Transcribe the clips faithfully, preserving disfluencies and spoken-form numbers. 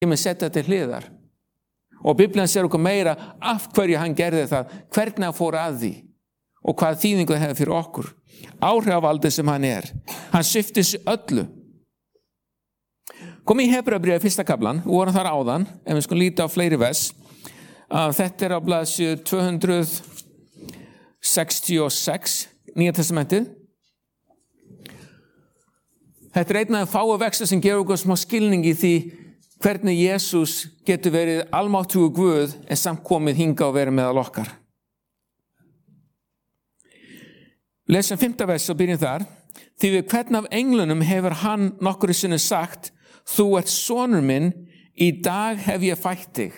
Ég með setja til hliðar. Og Biblían sér okkur meira af hverju hann gerði það, hvernig hann fór að því og hvað þýðingu það hefði fyrir okkur. Áhrifavaldið sem hann er. Hann svipti sig öllu. Kom í Hebreabréfið fyrsta kaflan, við vorum þar áðan, ef við skulum líta á fleiri vers. Þetta er á blaðsíðu tvö hundruð sextíu og sex, Nýja testamentið. Þetta er einn af fáu vextir sem gefur okkur smá skilning í því hvernig Jesús getur verið almáttugur Guð en samt komið hinga og verið meðal okkar. Lesum fimmta vers og byrjum þar. Því við hvern af englunum hefur hann nokkru sinni sagt, þú ert sonur minn, í dag hef ég fætt þig.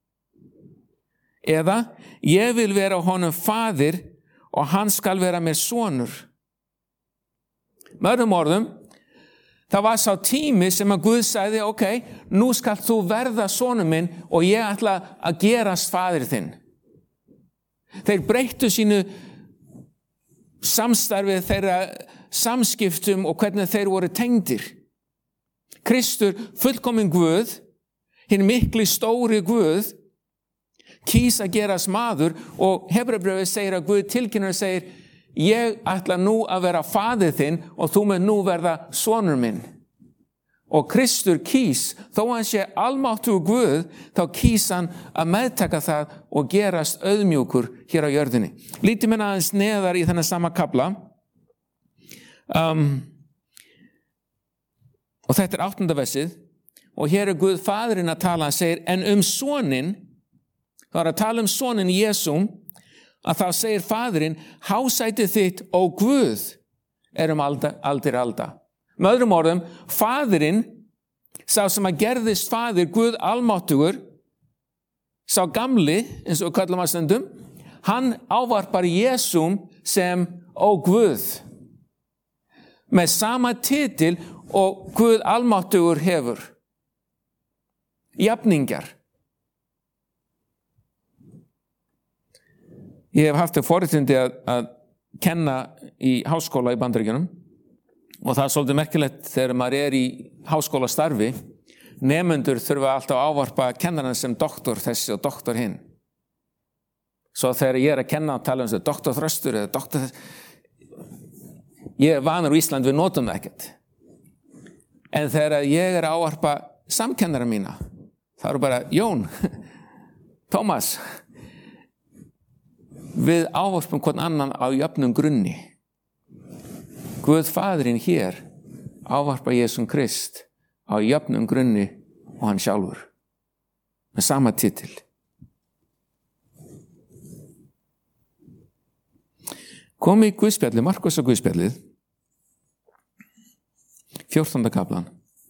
Eða, ég vil vera honum faðir og hann skal vera mér sonur. Með öðrum orðum, það var sá tími sem að Guð sagði, ok, nú skal þú verða sonur minn og ég ætla að gerast faðir þinn. Þeir breyttu sínu samstarfið þeirra samskiptum og hvernig þeir voru tengdir. Kristur, fullkominn Guð, hinn mikli stóri Guð, kýs að gerast maður og Hebreabréfið segir að Guð tilkynnir og segir, ég ætla nú að vera faðir þinn og þú mun nú verða sonur minn. Og Kristur kýs, þó hann sé almáttugur Guð, þá kýs hann að meðtaka það og gerast auðmjúkur hér á jörðinni. Lítið minna aðeins neðar í þennan sama kafla. Um, og þetta er áttunda versið. Og hér er Guð faðirinn að tala, hann segir, en um soninn, þá er að tala um soninn Jesúm, að þá segir faðirinn, hásætið þitt, ó Guð, er um alda, aldir alda. Með öðrum orðum, faðirinn, sá sem að gerðist faðir, Guð almáttugur, sá gamli, eins og kallum að stundum, hann ávarpar Jesúm sem ó Guð, með sama titil og Guð almáttugur hefur. Jafningjar. Ég hef haft það forréttindi að, að kenna í háskóla í Bandaríkjunum. Og það er svolítið merkilegt þegar maður er í háskólastarfi, nemendur þurfa alltaf að ávarpa kennarann sem doktor þessi og doktor hinn. Svo þegar ég er að kenna og tala um þessi doktor Þröstur eða doktor þessi, ég er vanur í Ísland, við notum það ekkert. En þegar ég er að ávarpa samkennara mína, það eru bara Jón, Tómas, við ávarpum hvern annan á jöfnum grunni. Guð faðirinn hér ávarpa Jesúm Krist á jöfnum grunni og hann sjálfur. Með sama titil. Kom í Guðspjallið, Markus og Guðspjallið, fjórtánda kaflan.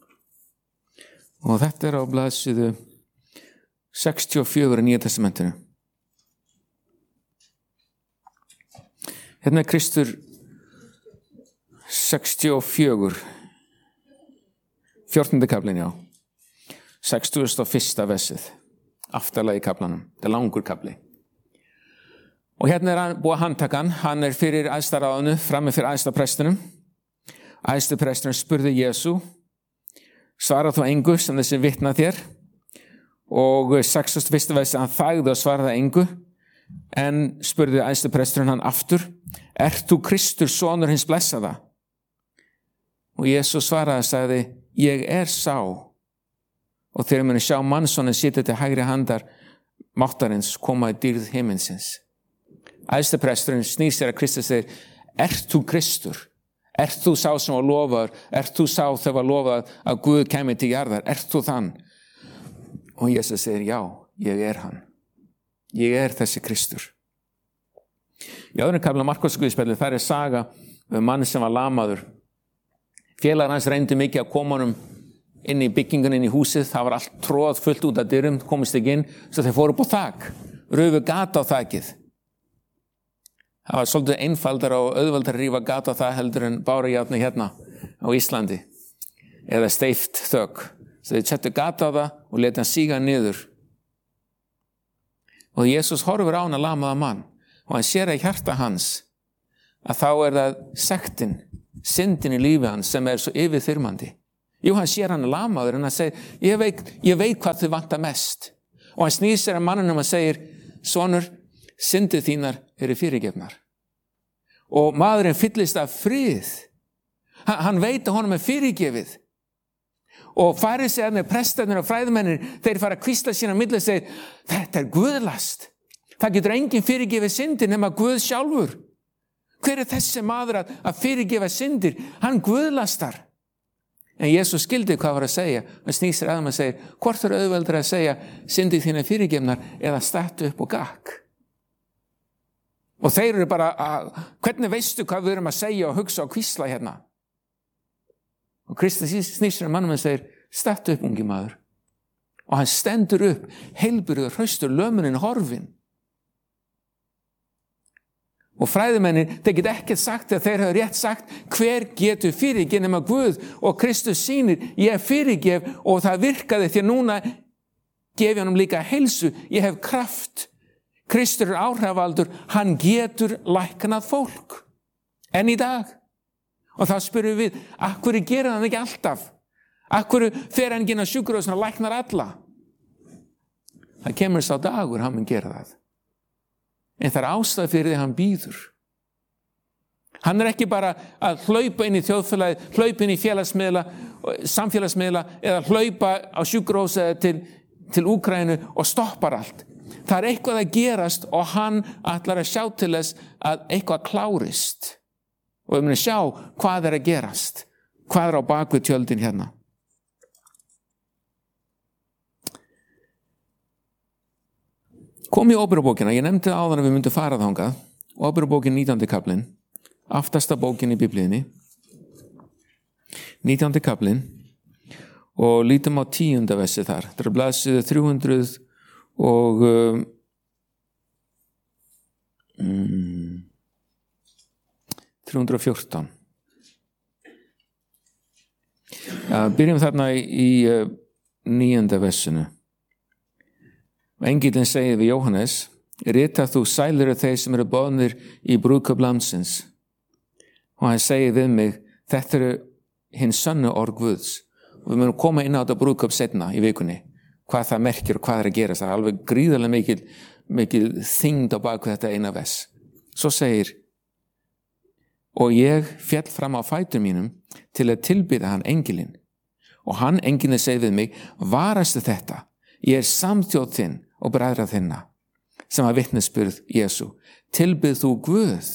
Og þetta er á blaðsíðu sextíu og fjögur í Nýja testamentinu. Hérna er Kristur sextíu og fjögur, fjórtándi kaflinn, já, sextugasta og fyrsta versið, aftarlega í kaflanum, þetta er langur kafli. Og hérna er hann búið að handtaka hann, hann er fyrir æðstaráðinu, frammi fyrir æðstaprestinum. Æðstaprestinum spurði Jesú, svarað þú engu sem þessi vitna þér, og sextugasta og fyrsta versið, hann þagði og svaraði engu, en spurði æðstapresturinn hann aftur, ert þú Kristur, sonur hins blessaða? Og Jesús svaraði og sagði, ég er sá. Og þegar muni sjá mannssonin sitja til hægri handar máttarins koma í dýrð himinsins. Æðstapresturinn snýr sér að Kristus segir, ert þú Kristur? Ert þú sá sem var lofaður? Ert þú sá þegar var lofað að Guð kæmi til jarðar? Ert þú þann? Og Jesús segir, já, ég er hann. Ég er þessi Kristur. Í öðrum kafla Markus Guðspjallið, þar er saga um mann sem var lamaður. Félagar hans reyndi mikið að koma honum inn í byggingun, inn í húsið. Það var allt tróð fullt út af dyrum, komist ekki inn, svo þeir fóru upp á þak, rufu gata á þakið. Það var svolítið einfaldar og auðveldar að rífa gata á það heldur en bárujárni hérna á Íslandi, eða steypt þök. Svo þeir settu gata á það og leti hann síga niður. Og Jesús horfir á hann að lamaða mann og hann sér að hjarta hans að þá er það sektin, syndin í lífi hans sem er svo yfirþyrmandi. Jú, hann sér hann lamaður en hann segir, ég veit, ég veit hvað þið vantar mest. Og hann snýr sér að manninum og segir, sonur, syndir þínar eru fyrirgefnar. Og maðurinn fyllist af frið. Hann, hann veit að honum er fyrirgefið. Og farisæarnir, prestarnir og fræðimennir, þeir fara að hvísla sína á milli og segir, þetta er guðlast. Það getur enginn fyrirgefið syndir nema Guð sjálfur. Hver er þessi maður að, að fyrirgefa syndir? Hann guðlastar. En Jesús skildi hvað var að segja. Hann snýr sér að hann og segir, hvort er auðveldara að segja syndir þínar fyrirgefnar eða stattu upp og gakk? Og þeir eru bara, að, hvernig veistu hvað við erum að segja og hugsa og hvísla hérna? Og Kristus snýr sér að mannum og segir, stattu upp ungi maður. Og hann stendur upp, heilburður, hraustur, lömunin, horfin. Og fræðimennir, þeir get ekkert sagt að þeir hafa rétt sagt, hver getur fyrirgefið nema Guð, og Kristus sýnir, ég fyrirgef og það virkaði því að núna gef ég honum líka heilsu, ég hef kraft. Kristur er áhrifavaldur, hann getur læknað fólk. En í dag. Og þá spyrum við, akkur gerir hann ekki alltaf? Akkur fer hann ekki inn á sjúkrahúsinu og læknar alla? Það kemur sá dagur, hann mun gera það. En það er ástæða fyrir því hann býður. Hann er ekki bara að hlaupa inn í þjóðfélagið, hlaupa inn í félagsmiðla, samfélagsmiðla eða hlaupa á sjúkrahúsi til, til Úkraínu og stoppar allt. Það er eitthvað að gerast og hann ætlar að sjá til þess að eitthvað klárist. Og við munum sjá hvað er að gerast. Hvað er á bakvið tjöldin hérna. Kom í Óperubókina, ég nefndi áðan að við myndum fara þangað. Óperubókin nítjándi kaflinn, aftasta bókin í Biblíunni. nítjándi kaflinn og lítum á tíunda versi þar. Það er blaðsíðu þrjú hundruð og um, þrjú hundruð og fjórtán. Ja, byrjum þarna í, í uh, níunda versinu. Engillinn segir við Jóhannes, rita þú sælir af þeir sem eru boðnir í brúðkaup landsins. Og hann segir við mig, þetta eru hinn sönnu orð Guðs. Og við munum koma inn á þetta brúðkaup seinna í vikunni. Hvað það merkir og hvað er að gera. Það er alveg gríðarlega mikil, mikil þyngd á baku þetta eina vers. Svo segir, og ég fjall fram á fætur mínum til að tilbyða hann engilinn. Og hann engilinn segir við mig, varastu þetta, ég er samþjóð þinn og bræðra þinna, sem að vitnesburð Jesú. Tilbyð þú Guð.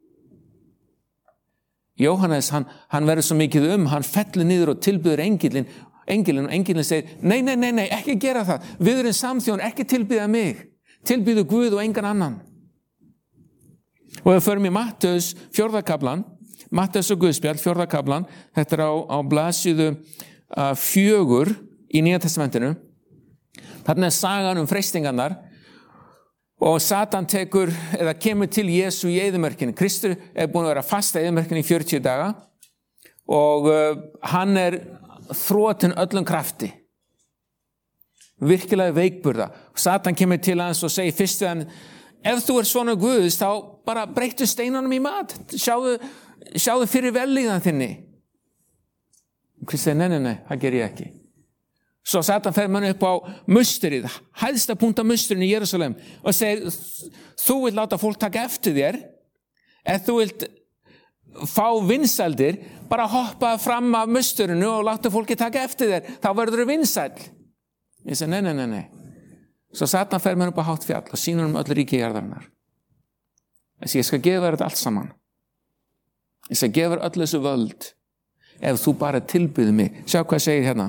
Jóhannes, hann, hann verður svo mikið um, hann fellur niður og tilbyður engilinn, engilinn og engilinn segir, nei, nei, nei, nei, ekki gera það. Við erum samþjóðan, ekki tilbyða mig. Tilbyðu Guð og engan annan. Og við förum í Matteus fjórða kaflan, Matteus og Guðspjall fjórða kaflan, þetta er á, á blaðsíðu uh, fjögur í Nýja testamentinu. Þarna er sagan um freistingarnar og Satan tekur eða kemur til Jesú í eyðimörkinni. Kristur er búin að vera fast í eyðimörkinni í fjörutíu daga og uh, hann er þrotinn öllum krafti. Virkilega veikburða. Satan kemur til hans og segir fyrst við hann, ef þú er svona Guðs, þá bara breyttu steinunum í mat. Sjáðu, sjáðu fyrir velíðan þinni. Kristur segir, nei, nei, nei, það ger ég ekki. Svo Satan fer mann upp á musterið, hæðsta punkt á musterinn í Jerúsalem og segir, þú vilt láta fólk taka eftir þér, ef þú vilt fá vinsældir, bara hoppa fram af musterinu og láta fólki taka eftir þér, þá verður þú vinsæll. Ég segi, nei, nei, nei, nei. Svo Satan fer mann upp á hátt fjall og sýnur um öll ríki jarðarinnar. Þessi, ég skal gefa þér þetta allt saman. Ég skal gefa þér öll þessu völd, ef þú bara tilbyður mig. Sjá hvað segir hérna.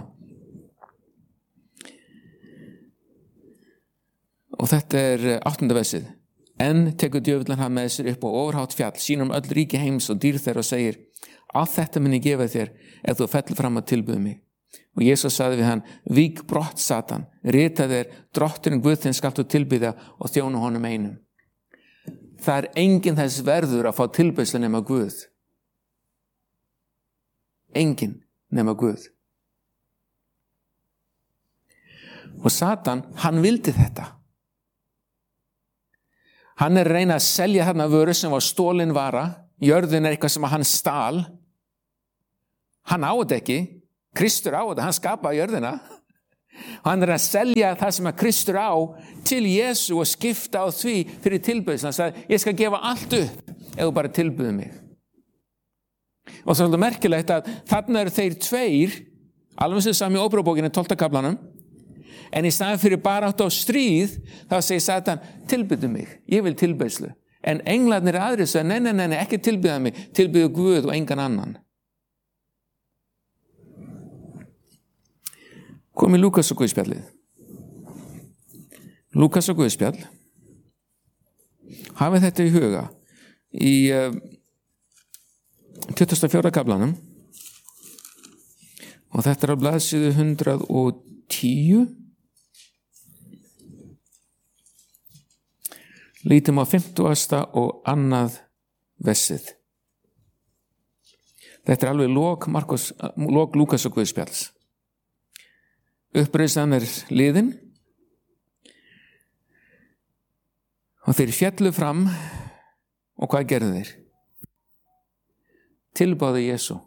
Og þetta er áttunda versið. En tekur djöfullan hann með sér upp á ofurhátt fjall, sýnur um öll ríki heims og dýr þeirra og segir, allt þetta mun ég gefa þér ef þú fellur fram að tilbyða mig. Og Jesús sagði við hann, vík brott Satan, rita þér, drotturinn Guð þinn skalt þú tilbyða og þjóna honum einum. Það er enginn þess verður að fá tilbeiðslu nema Guð. Enginn nema Guð. Og Satan, hann vildi þetta. Hann er að reyna að selja þarna vöru sem var stólin vara. Jörðin er eitthvað sem hann stal. Hann á þetta ekki. Kristur á þetta, hann skapaði jörðina. Hann er að selja það sem að Kristur á til Jesú og skipta á því fyrir tilbeiðslu. Hann sagði, ég skal gefa allt upp ef þú bara tilbeiðir mig. Og það er svolítið merkilegt að þarna eru þeir tveir, alveg sem sami í Óperárbókinni tólfta kaflanum, en í staðinn fyrir barátt á stríð, þá segir Satan, tilbeiðu mig, ég vil tilbeiðslu. En englarnir aðrir sagði, nei, nei, nei, nei, ekki tilbeiða mig, tilbeiðu Guð og engan annan. Kom í Lúkas og Guðspjallið. Lúkas og Guðspjall. Hafið þetta í huga. Í uh, tuttugasta og fjórða kaflanum. Og þetta er á blaðsíðu hundrað og tíu. Lítum á fimmtugasta og annað versið. Þetta er alveg lok, Markus, lok Lúkas og Guðspjalls. Uppreisnan er liðin og þeir fjallu fram og hvað gerðu þeir? Tilbáðu Jesú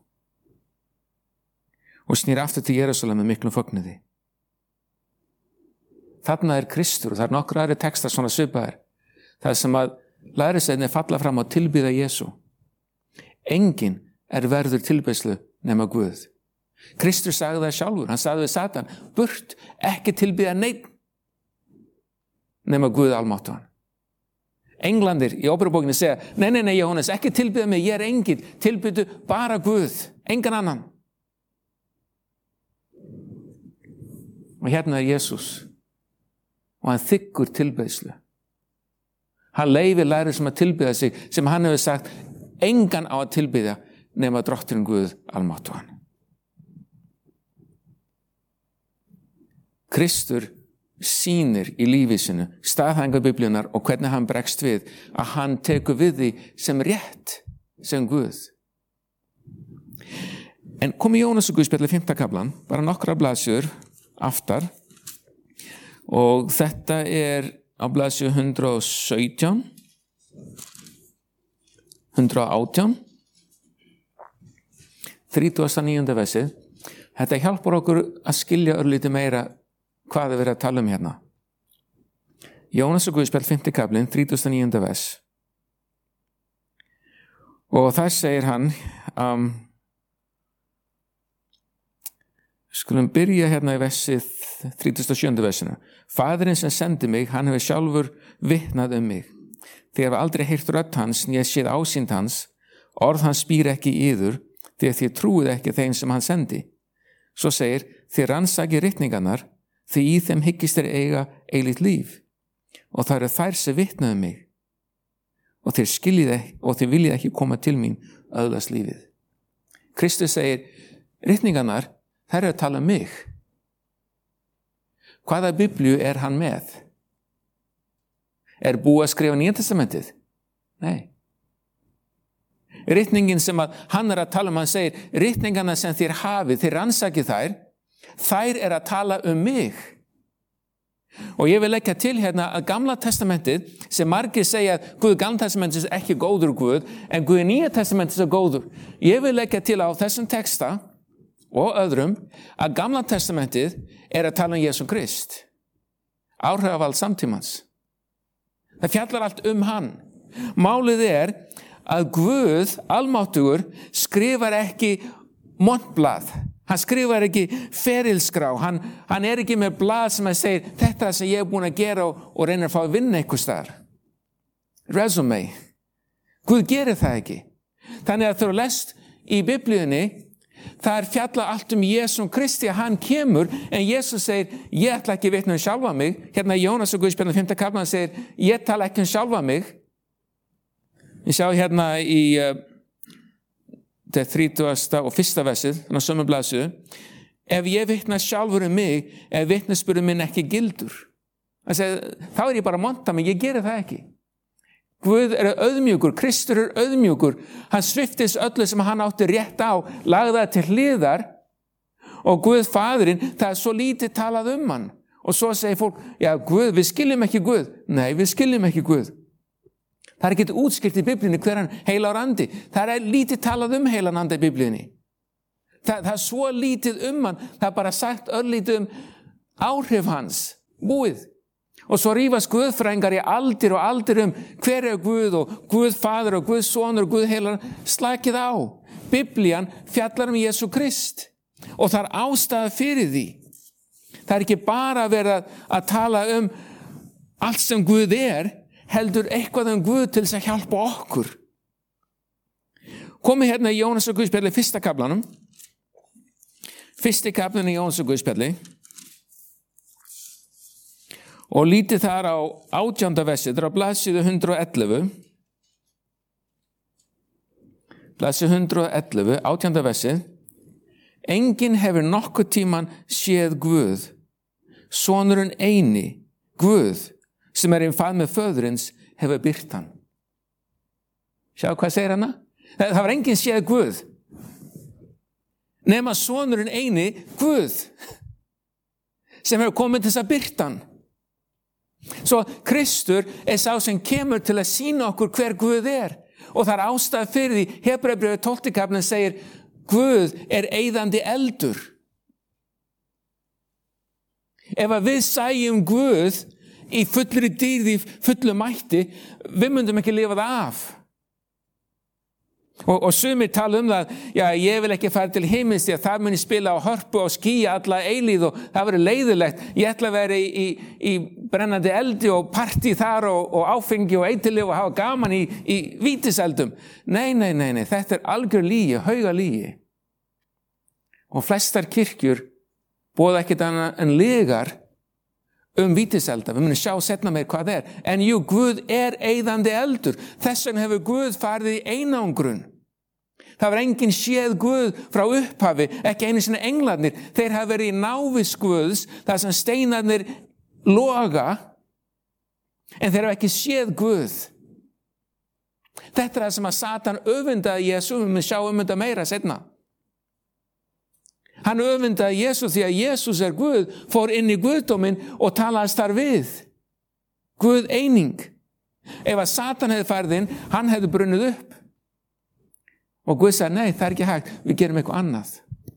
og snýr aftur til Jerúsalem með miklum fögnuði. Þarna er Kristur og það er nokkur aðri textar svona svipaðir. Það sem að lærisveinarnir falla fram og tilbýða Jesú. Enginn er verður tilbeiðslu nema Guð. Kristur sagði það sjálfur, hann sagði við Satan, burt, ekki tilbýða neinn nema Guð almáttugan. Englandir í Óperárbókinni segja, nei, nei, nei, Jóhannes, ekki tilbýða mig, ég er enginn, tilbýðu bara Guð, engan annan. Og hérna er Jesús og hann þiggur tilbeiðslu. Hann leyfir lærir sem að tilbýða sig, sem hann hefur sagt, engan á að tilbýða nema drotturinn Guð almáttugan. Kristur sýnir í lífi sinu staðhæfingar Biblíunnar og hvernig hann bregst við að hann tekur við því sem rétt, sem Guð. En kom í Jónas og Guðspjalli fimmta kaflan, bara nokkra blaðsjur aftar og þetta er á blaðsju hundrað og sautján, hundrað og átján, þrítugasta og níunda versið. Þetta hjálpar okkur að skilja örlítið meira hvað er verið að tala um hérna. Jónas og Guðspjall, fimmti kaflinn, þrítugasta og níunda vers. Og þar segir hann, um, skulum byrja hérna í versið þrítugasta og sjöunda versinu. Faðirinn sem sendi mig, hann hefur sjálfur vitnað um mig. Þið hafa aldrei heyrt rödd hans, né séð ásýnd hans, orð hans spýr ekki í yður, því að þið trúið ekki þeim sem hann sendi. Svo segir, þið rannsakið ritningarnar, því í þeim hyggist þeir eiga eilíft líf og það eru þær sem vitna um mig og þeir skiljið ekki og þeir viljið ekki koma til mín öðlast lífið. Kristus segir, ritningarnar, þær eru að tala um mig. Hvaða Biblíu er hann með? Er búið að skrifa Nýja testamentið? Nei. Ritningin sem að hann er að tala um, hann segir, ritningarna sem þér hafið, þér rannsakið þær, þær er að tala um mig. Og ég vil leggja til hérna að Gamla testamentið, sem margir segja að Guð Gamla testamentið er ekki góður Guð, en Guð Nýja testamentið er góður. Ég vil leggja til á þessum texta og öðrum að Gamla testamentið er að tala um Jesú Krist. Áhrifavald samtímans. Það fjallar allt um hann. Málið er að Guð, almáttugur, skrifar ekki montblað. Hann skrifar ekki ferilskrá. Hann, hann er ekki með blað sem að segja, þetta sem ég er búin að gera og, og reynir að fá að vinna einhvers þar. Resume. Guð gerir það ekki. Þannig að þú lest í Biblíunni, það er fjalla allt um Jesú Kristi að hann kemur, en Jesús segir, ég ætla ekki að vitna um sjálfa mig. Hérna Jónas og Guðspjalli fimmta kaflan segir, ég tala ekki um sjálfa mig. Við sjá hérna í uh, þetta er þrítugasta og fyrsta versið, þannig að sömu blaðsíðu. Ef ég vitna sjálfur um mig, ef vitnisburður minn ekki gildur. Segi, þá er ég bara að monta mig, ég geri það ekki. Guð er auðmjúkur, Kristur er auðmjúkur. Hann sviptis öllu sem hann átti rétt á, lagði það til hliðar og Guð Faðirinn, það er svo lítið talað um hann. Og svo segir fólk, já Guð, við skiljum ekki Guð. Nei, við skiljum ekki Guð. Það er ekki útskilt í Biblíunni hver hann heilar andi. Það er lítið talað um heilan anda í Biblíunni. Það, það er svo lítið um hann, það er bara sagt örlítið um áhrif hans, búið. Og svo rífast guðfræðingar í aldir og aldir um hver er Guð og Guð faðir og Guð sonur og Guð heilar, slakið á. Biblían fjallar um Jesú Krist og það er ástæða fyrir því. Það er ekki bara verið að tala um allt sem Guð er, heldur eitthvað um Guð til þess að hjálpa okkur. Komið hérna í Jónas og Guðspjalli, fyrsta kaflanum. Fyrsti kaflinn í Jónas og Guðspjalli. Og lítið þar á átjánda versið, það er á blaðsíðu hundrað og ellefu. Blaðsíðu hundrað og ellefu, átjánda versið. Enginn hefur nokkuð tíman séð Guð. Sonurinn eini, Guð, sem er í faðmi föðurins, hefur birt hann. Sjá hvað segir hana? Það var enginn séð Guð. Nema sonurinn eini, Guð, sem hefur komið til þess að birta hann. Svo Kristur er sá sem kemur til að sýna okkur hver Guð er. Og það er ástæða fyrir því, Hebreabréfið tólfti kaflinn segir, Guð er eyðandi eldur. Ef að við sæjum Guð í fullri dýrð, í fullu mætti, við myndum ekki lifa það af. Og, og sumir tala um það, já, ég vil ekki fara til himins því að það muni spila á hörpu og skýja alla eilíð og það verður leiðilegt. Ég ætla að vera í, í, í brennandi eldi og partí þar og, og áfengi og eiturlyf og hafa gaman í, í vítiseldum. Nei, nei, nei, nei, þetta er algjör lygi, hauga lygi. Og flestar kirkjur boða ekkert annað en lygar um vítiselda. Við munum sjá setna meir hvað það er. En jú, Guð er eyðandi eldur. Þess vegna hefur Guð farið í einangrun. Það var enginn séð Guð frá upphafi, ekki einu sinni englarnir. Þeir hafa verið í návist Guðs, þar sem steinarnir loga, en þeir hafa ekki séð Guð. Þetta er það sem að Satan öfundaði Jesú, við munum sjá um þetta meira setna. Hann öfundaði Jesú því að Jesús er Guð, fór inn í Guðdóminn og talaði þar við. Guð eining. Ef að Satan hefði farið inn, hann hefði brunnið upp. Og Guð sagði, nei, það er ekki hægt, við gerum eitthvað annað.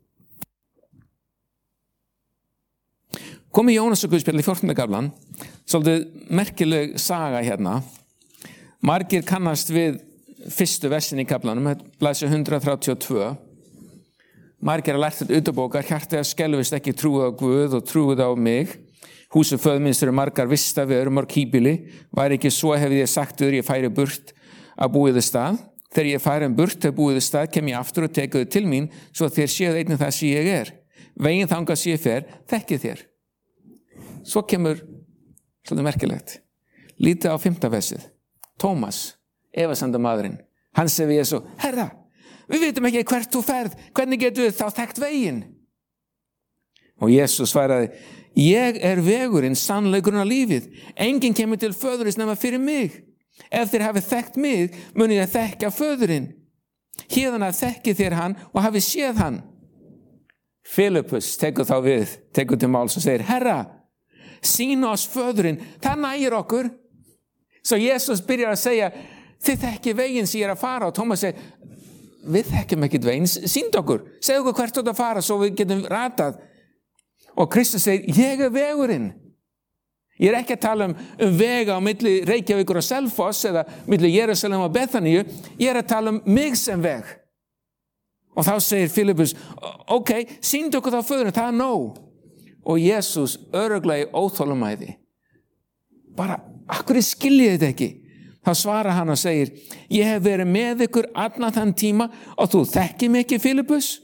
Kom í Jónas og Guðspjalli í fjórtánda kaflan, svolítið merkileg saga hérna. Margir kannast við fyrstu versin í kaflanum, blaðsíðu hundrað þrjátíu og tvö. Margir að lært þetta utanbókar, hjartað að skelfist ekki trúið á Guð og trúið á mig. Húsum föðminns eru margar vista, við erum mörg híbýli. Væri ekki svo hefði ég sagt þér, ég færi burt að búið þið stað. Þegar ég færi um burt að búið þið stað, kem ég aftur og tekuðu til mín, svo þér séð einnig það sem ég er. Veginn þangað sem ég fer, þekkið þér. Svo kemur, svolítið merkilegt, lítið á fimmta versið. Tómas, efasemdamaðurinn, hann segir við Jesú, Herra, við vitum ekki hvert þú ferð, hvernig getum við þá þekkt veginn? Og Jesú svaraði, ég er vegurinn, sannleikurinn á lífið. Enginn kemur til föðurins nema fyrir mig. Ef þér hafið þekkt mig, munið þér þekkja föðurinn. Héðan að þekki þér hann og hafið séð hann. Filippus tekur þá við, tekur til máls og segir, Herra, sýna oss föðurinn, það nægir okkur. Svo Jesus byrjar að segja, þið þekki veginn sem ég er að fara og Tómas segir, við þekkjum ekkert veginn, sýnd okkur, segð okkur hvert þú ert að fara svo við getum ratað. Og Kristus segir, ég er vegurinn. Ég er ekki að tala um, um vega á milli Reykjavíkur og Selfoss eða milli Jerúsalem og Betaníu. Ég er að tala um mig sem veg. Og þá segir Filippus, ok, sýndu okkur þá föðurinn, það er nóg. Og Jesús örugglega í óþolinmæði. Bara, akkur skiljið þetta ekki? Þá svarar hann og segir, ég hef verið með ykkur allan þann tíma og þú þekkir mig ekki, Filippus?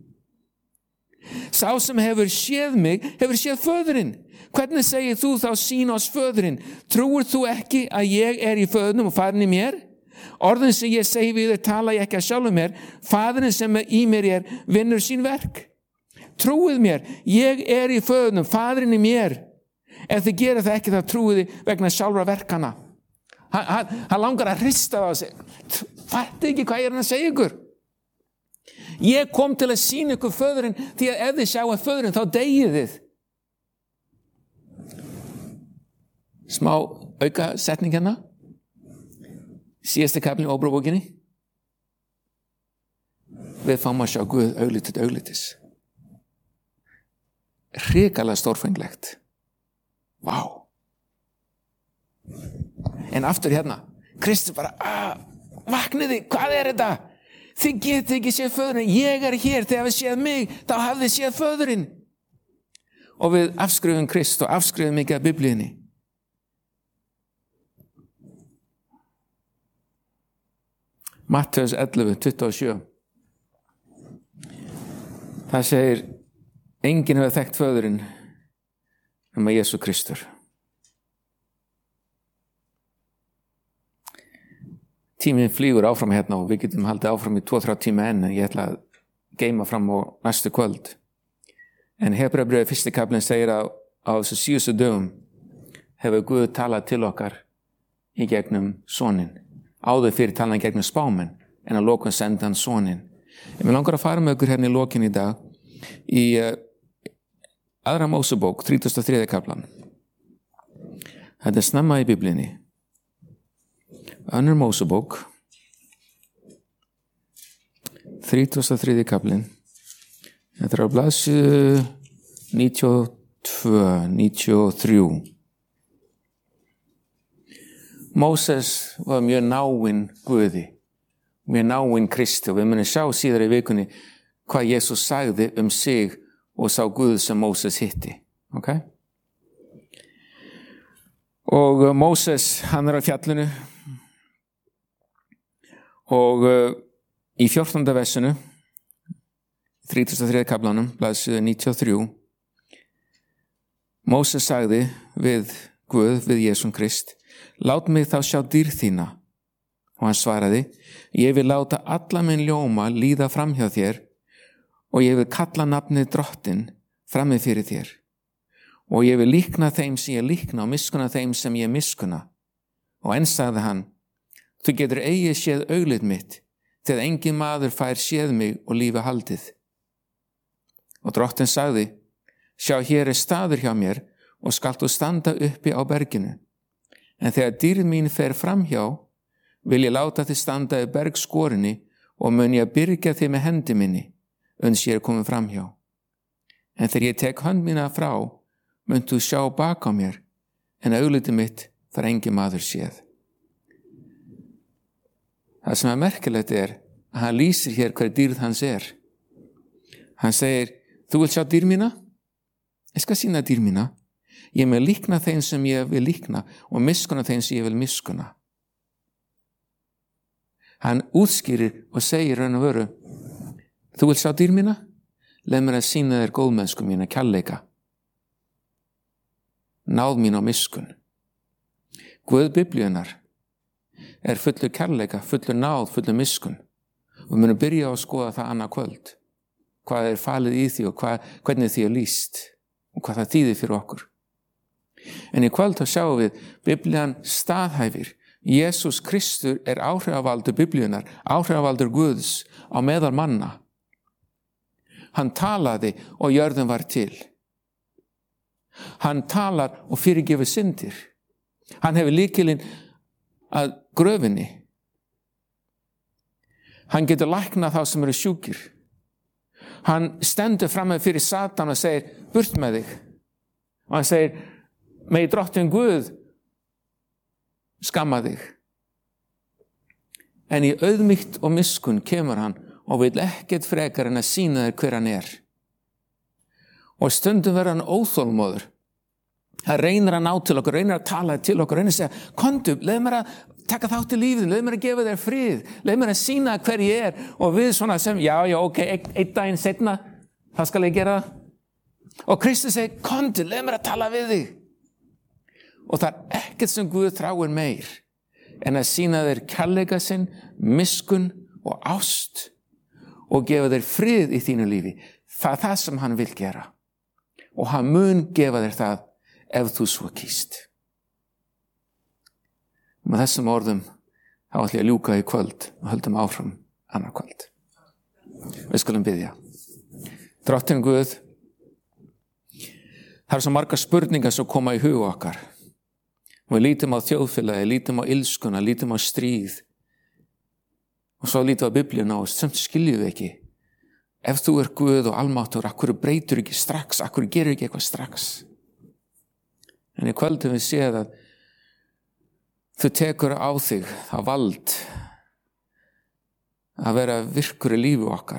Sá sem hefur séð mig, hefur séð föðurinn. Hvernig segir þú þá sýna oss föðurinn? Trúir þú ekki að ég er í föðurnum og faðirinn í mér? Orðin sem ég segi við þér tala ég ekki að sjálfum mér. Faðirinn sem í mér er vinnur sín verk. Trúið mér, ég er í föðurnum, faðirinn í mér. Ef þið gera það ekki, þá trúið þið vegna sjálfra verkana. Hann, hann, hann langar að hrista það og segja, fattu ekki hvað ég er að segja ykkur? Ég kom til að sýna ykkur föðurinn, því að ef þið sjáum föðurinn, þá deyið þið. Smá auka setning hérna. Síðasti kaflinn í Óbrúbókinni. við fáum að sjá Guð auglitið auglitis. Hrikalega stórfenglegt. Vá. En aftur hérna, Kristur bara, ah, vakniði, hvað er þetta? Þið getið ekki séð föðurinn, ég er hér, þegar við séð mig, þá hafið séð föðurinn. Og við afskrifum Krist og afskrifum mikið af Biblíunni. Mattheus ellefu tuttugu og sjö. Það segir, enginn hefur þekkt föðurinn nema Jesú Kristur. Tíminn flýgur áfram hérna og við getum haldið áfram í tvo til þrjá tíma enn, en ég ætla að geyma fram á næstu kvöld. En Hebreabréfið fyrsti kaflinn segir að á þessu síðustu dögum hefur Guð talað til okkar í gegnum soninn. Áður fyrir talan gegnum spámenn, en að lokum senda hann soninn. Ég vil langar að fara með ykkur hérna í lokin í dag í uh, aðra Mósebók, þrítugasta og þriðja kaflan. Þetta er snemma í Biblíunni. Önnur Mósebók, þrítugasta og þriðji kaflinn. Þetta er á blaðsíðu níutíu og tvö, níutíu og þrjú. Móses var mjög náinn Guði, mjög náinn Kristi, og við munum sjá síðar í vikunni hvað Jesús sagði um sig og sá Guð sem Móses hitti. Okay? Og Móses, hann er á fjallinu og uh, í fjórtánda versinu, þrítugasta og þriðja kaflanum, blaðsíðu níutíu og þrjú, Móses sagði við Guð, við Jesúm Krist, lát mig þá sjá dýrð þína. Og hann svaraði, ég vil láta alla minn ljóma líða fram hjá þér og ég vil kalla nafnið Drottinn frammi fyrir þér. Og ég vil líkna þeim sem ég líkna og miskuna þeim sem ég miskuna. Og enn sagði hann, þú getur eigi séð auglið mitt, þegar engin maður fær séð mig og lífi haldið. Og Drottinn sagði, sjá hér er staður hjá mér og skalt þú standa uppi á berginu. En þegar dýrð mín fer framhjá, vil ég láta þið standa í bergskorinni og mun ég að byrgja þið með hendi minni, uns ég er komið framhjá. En þegar ég tek hönd mína frá, mun þú sjá bak á mér, en auglitið mitt þar engin maður séð. Það sem er merkilegt er að hann lýsir hér hver dýrð hans er. Hann segir, þú vilt sjá dýrð mína? Ég skal sýna dýrð mína. Ég með líkna þeim sem ég vil líkna og miskuna þeim sem ég vil miskuna. Hann útskýrir og segir raun og veru, þú vilt sjá dýrð mína? Leið mér að sýna þér góðmennsku mína, kærleika. Náð mín og miskun. Guð Biblíunnar er fullur kærleika, fullur náð, fullur miskun. Og við munum byrja á að skoða það annað kvöld. Hvað er falið í því og hvað, hvernig því er lýst og hvað það þýðir fyrir okkur. En í kvöld þá sjáum við Biblían staðhæfir. Jesús Kristur er áhrifavaldur Biblíunar, áhrifavaldur Guðs á meðal manna. Hann talaði og jörðin var til. Hann talar og fyrirgefur syndir. Hann hefur lykilinn að gröfinni. Hann getur læknað þá sem eru sjúkir. Hann stendur fram með fyrir Satan og segir, burt með þig. Og hann segir, megi Drottinn Guð skamma þig. En í auðmýkt og miskun kemur hann og vil ekkert frekar en að sýna þér hver hann er. Og stundum verður hann óþolmóður. Hann reynir að ná til okkur, reynir að tala til okkur, reynir að segja, komdu, leið mér að taka þátt í lífið, leið mér að gefa þér frið, leið mér að sýna hver ég er. Og við svona sem, já, já, ok, einn daginn setna, það skal ég gera. Og Kristus segir, komdu, leið mér að tala við þig. Og það er ekkert sem Guð þráir meir en að sýna þér kærleika sinn, miskun og ást og gefa þér frið í þínu lífi. Það er það sem hann vil gera. Og hann mun gefa þér það ef þú svo kýst. Með þessum orðum þá ætlum ég að ljúka í kvöld og höldum áfram annar kvöld. Við skulum biðja. Drottinn Guð, það er svo margar spurningar sem koma í hug okkar. Við lítum á þjóðfélagi, lítum á illskuna, lítum á stríð. Og svo lítum á Biblíuna og samt skiljum við ekki ef þú er Guð og almáttur, akkur breytur ekki strax, akkur gerir ekki eitthvað strax. En í kvöldum við séð að þú tekur á þig það vald að vera virkur í lífi okkar.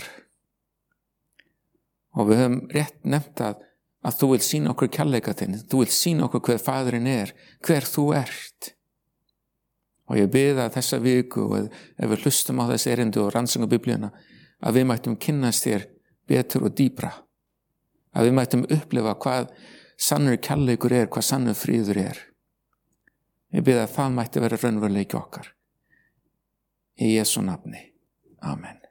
Og við höfum rétt nefnt að, að þú vil sýna okkur kærleika þinn, þú vil sýna okkur hver Faðirinn er, hver þú ert. Og ég bið að þessa viku, og ef við hlustum á þessi erindi og rannsóknum Biblíuna, að við mættum kynnast þér betur og dýpra. Að við mættum upplifa hvað sannur kærleikur er, hvað sannur fríður er. Ég bið að það mætti vera raunveruleiki okkar. Í Jesú nafni. Amen.